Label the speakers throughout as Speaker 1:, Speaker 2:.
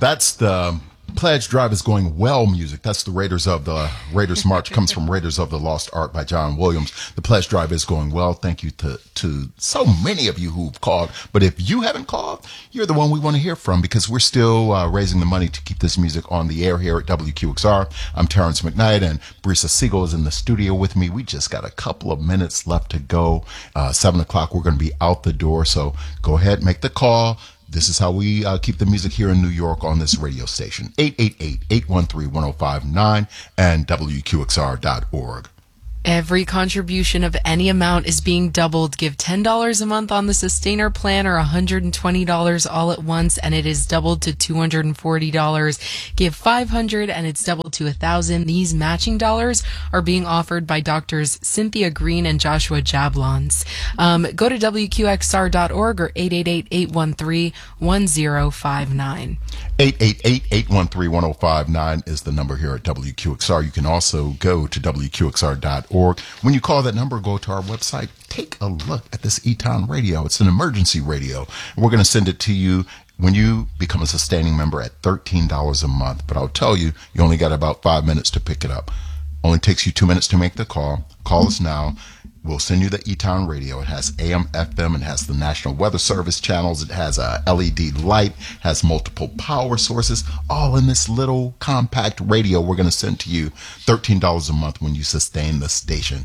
Speaker 1: That's the Pledge Drive is Going Well music. That's the Raiders March comes from Raiders of the Lost Ark by John Williams. The Pledge Drive is going well. Thank you to so many of you who've called. But if you haven't called, you're the one we want to hear from, because we're still raising the money to keep this music on the air here at WQXR. I'm Terrence McKnight, and Brisa Siegel is in the studio with me. We just got a couple of minutes left to go. 7 o'clock, we're going to be out the door. So go ahead, make the call. This is how we keep the music here in New York on this radio station. 888-813-1059 and WQXR.org.
Speaker 2: Every contribution of any amount is being doubled. Give $10 a month on the Sustainer plan or $120 all at once, and it is doubled to $240. Give $500 and it's doubled to $1,000. These matching dollars are being offered by Doctors Cynthia Green and Joshua Jablons. Go to WQXR.org or 888-813-1059.
Speaker 1: 888-813-1059 is the number here at WQXR. You can also go to WQXR.org. When you call that number, go to our website. Take a look at this Eton radio. It's an emergency radio. We're going to send it to you when you become a sustaining member at $13 a month. But I'll tell you, you only got about 5 minutes to pick it up. Only takes you 2 minutes to make the call. Call us now. We'll send you the Eton radio. It has AM, FM, it has the National Weather Service channels, it has a LED light, has multiple power sources, all in this little compact radio we're going to send to you. $13 a month when you sustain the station.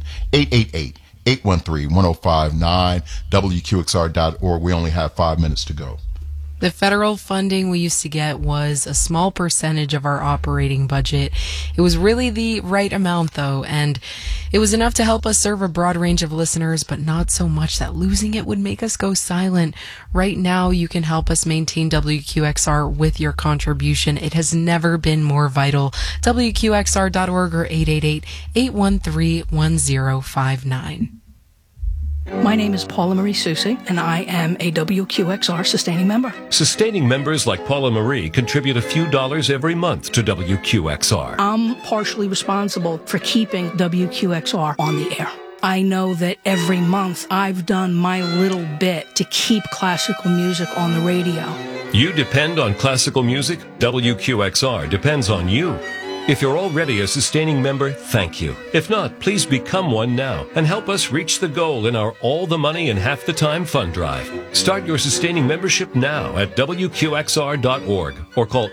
Speaker 1: 888-813-1059, WQXR.org. We only have 5 minutes to go.
Speaker 2: The federal funding we used to get was a small percentage of our operating budget. It was really the right amount, though, and it was enough to help us serve a broad range of listeners, but not so much that losing it would make us go silent. Right now, you can help us maintain WQXR with your contribution. It has never been more vital. WQXR.org or 888-813-1059.
Speaker 3: My name is Paula Marie Susi, and I am a WQXR sustaining member.
Speaker 4: Sustaining members like Paula Marie contribute a few dollars every month to WQXR.
Speaker 3: I'm partially responsible for keeping WQXR on the air. I know that every month I've done my little bit to keep classical music on the radio.
Speaker 4: You depend on classical music? WQXR depends on you. If you're already a sustaining member, thank you. If not, please become one now and help us reach the goal in our All the Money in Half the Time fund drive. Start your sustaining membership now at WQXR.org or call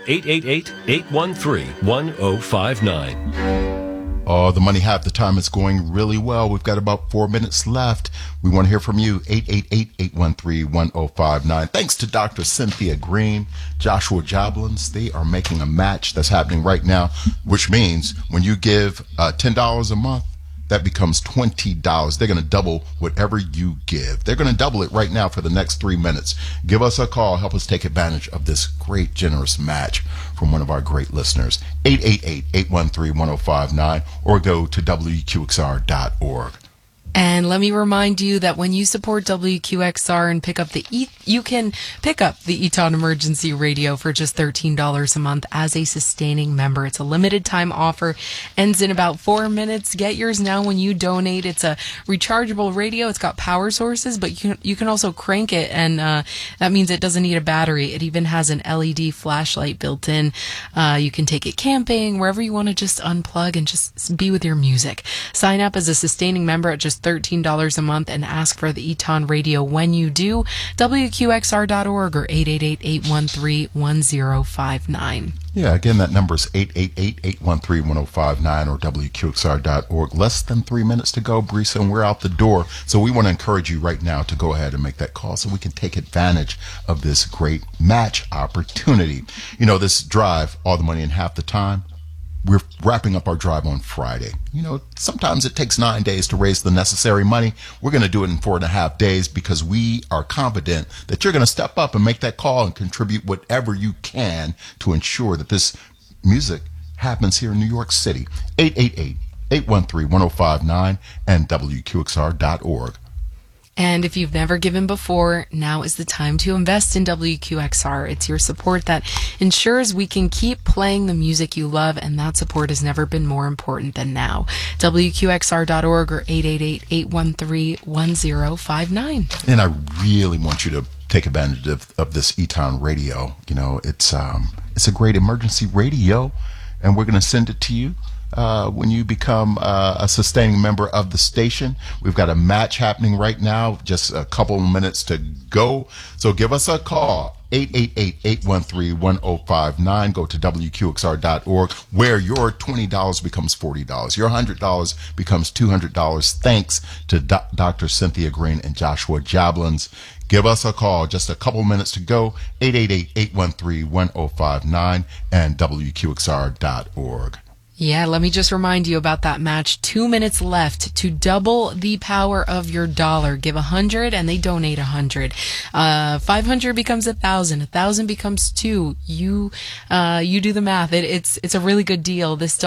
Speaker 4: 888-813-1059.
Speaker 1: Oh, the money half the time is going really well. We've got about 4 minutes left. We want to hear from you. 888-813-1059. Thanks to Dr. Cynthia Green, Joshua Jablons. They are making a match that's happening right now, which means when you give $10 a month, that becomes $20. They're going to double whatever you give. They're going to double it right now for the next 3 minutes. Give us a call. Help us take advantage of this great, generous match from one of our great listeners. 888-813-1059 or go to WQXR.org.
Speaker 2: And let me remind you that when you support WQXR and pick up you can pick up the Eton Emergency Radio for just $13 a month as a sustaining member. It's a limited time offer, ends in about 4 minutes. Get yours now when you donate. It's a rechargeable radio. It's got power sources, but you can also crank it, and that means it doesn't need a battery. It even has an LED flashlight built in. You can take it camping, wherever you want to just unplug and just be with your music. Sign up as a sustaining member at just $13 a month and ask for the Eton Radio when you do. WQXR.org or 888-813-1059.
Speaker 1: Yeah, again, that number is 888-813-1059 or WQXR.org. Less than 3 minutes to go, Brisa, and we're out the door. So we want to encourage you right now to go ahead and make that call so we can take advantage of this great match opportunity. You know, this drive, All the Money in Half the Time, we're wrapping up our drive on Friday. You know, sometimes it takes 9 days to raise the necessary money. We're going to do it in 4.5 days because we are confident that you're going to step up and make that call and contribute whatever you can to ensure that this music happens here in New York City. 888-813-1059 and WQXR.org.
Speaker 2: And if you've never given before, now is the time to invest in WQXR. It's your support that ensures we can keep playing the music you love, and that support has never been more important than now. WQXR.org or 888-813-1059.
Speaker 1: And I really want you to take advantage of this Eton Radio. You know, it's It's a great emergency radio, and we're going to send it to you when you become a sustaining member of the station. We've got a match happening right now, just a couple of minutes to go. So give us a call, 888-813-1059. Go to WQXR.org, where your $20 becomes $40. Your $100 becomes $200, thanks to Dr. Cynthia Green and Joshua Jablins. Give us a call. Just a couple minutes to go. 888-813-1059 and WQXR.org.
Speaker 2: Yeah, let me just remind you about that match. 2 minutes left to double the power of your dollar. Give 100 and they donate 100. 500 becomes 1,000. 1,000 becomes 2. You do the math. It's a really good deal. This